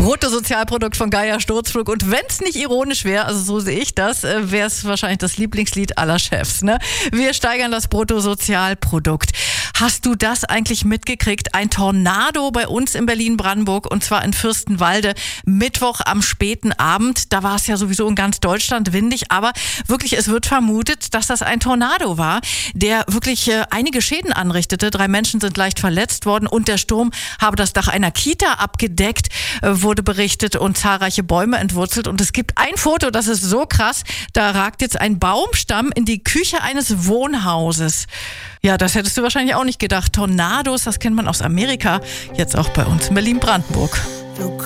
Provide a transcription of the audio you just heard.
Bruttosozialprodukt von Gaia Sturzflug. Und wenn es nicht ironisch wäre, also so sehe ich das, wäre es wahrscheinlich das Lieblingslied aller Chefs. Ne? Wir steigern das Bruttosozialprodukt. Hast du das eigentlich mitgekriegt? Ein Tornado bei uns in Berlin-Brandenburg, und zwar in Fürstenwalde, Mittwoch am späten Abend. Da war es ja sowieso in ganz Deutschland windig, aber wirklich, es wird vermutet, dass das ein Tornado war, der wirklich einige Schäden anrichtete. 3 Menschen sind leicht verletzt worden und der Sturm habe das Dach einer Kita abgedeckt, wurde berichtet, und zahlreiche Bäume entwurzelt. Und es gibt ein Foto, das ist so krass, da ragt jetzt ein Baumstamm in die Küche eines Wohnhauses. Ja, das hättest du wahrscheinlich auch nicht gedacht. Tornados, das kennt man aus Amerika, jetzt auch bei uns in Berlin-Brandenburg.